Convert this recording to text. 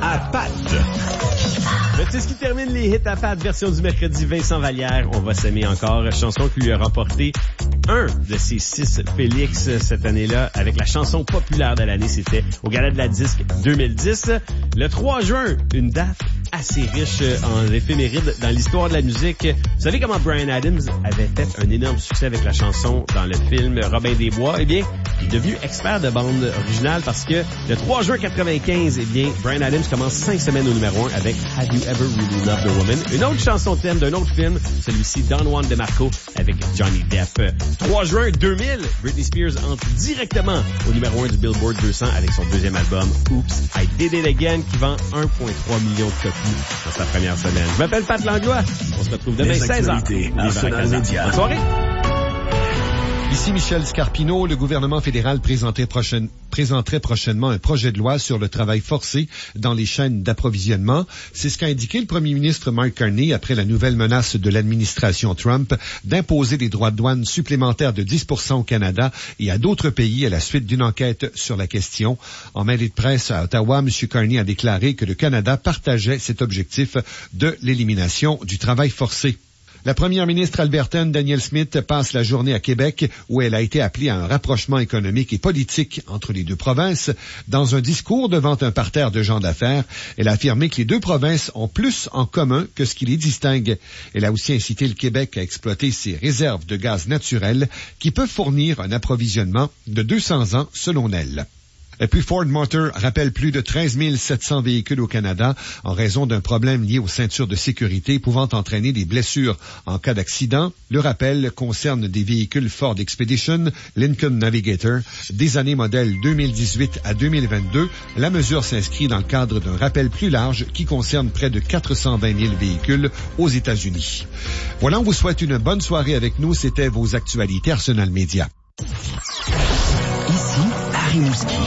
à Pat. Mais c'est ce qui termine les hits à Pat, version du mercredi. Vincent Vallière, on va s'aimer encore. Chanson qui lui a remporté un de ses 6 Félix cette année-là avec la chanson populaire de l'année. C'était au Gala de la Disque 2010. Le 3 juin, une date assez riche en éphémérides dans l'histoire de la musique. Vous savez comment Bryan Adams avait fait un énorme succès avec la chanson dans le film Robin des Bois? Eh bien, il est devenu expert de bande originale parce que le 3 juin 95, eh bien, Bryan Adams commence 5 semaines au numéro 1 avec Have You Ever Really Loved a Woman? Une autre chanson thème d'un autre film, celui-ci Don Juan DeMarco avec Johnny Depp. 3 juin 2000, Britney Spears entre directement au numéro 1 du Billboard 200 avec son deuxième album Oops, I Did It Again qui vend 1,3 million de copies dans sa première semaine. Je m'appelle Pat Langlois. On se retrouve demain 16h. Bonne soirée. Ici Michel Scarpino. Le gouvernement fédéral présenterait prochainement un projet de loi sur le travail forcé dans les chaînes d'approvisionnement. C'est ce qu'a indiqué le premier ministre Mark Carney après la nouvelle menace de l'administration Trump d'imposer des droits de douane supplémentaires de 10% au Canada et à d'autres pays à la suite d'une enquête sur la question. En mêlée de presse à Ottawa, M. Carney a déclaré que le Canada partageait cet objectif de l'élimination du travail forcé. La première ministre albertaine Danielle Smith passe la journée à Québec où elle a été appelée à un rapprochement économique et politique entre les deux provinces. Dans un discours devant un parterre de gens d'affaires, elle a affirmé que les deux provinces ont plus en commun que ce qui les distingue. Elle a aussi incité le Québec à exploiter ses réserves de gaz naturel qui peuvent fournir un approvisionnement de 200 ans selon elle. Et puis Ford Motor rappelle plus de 13 700 véhicules au Canada en raison d'un problème lié aux ceintures de sécurité pouvant entraîner des blessures en cas d'accident. Le rappel concerne des véhicules Ford Expedition, Lincoln Navigator, des années modèles 2018 à 2022. La mesure s'inscrit dans le cadre d'un rappel plus large qui concerne près de 420 000 véhicules aux États-Unis. Voilà, on vous souhaite une bonne soirée avec nous. C'était vos actualités Arsenal Média. Ici, Harry Mouski.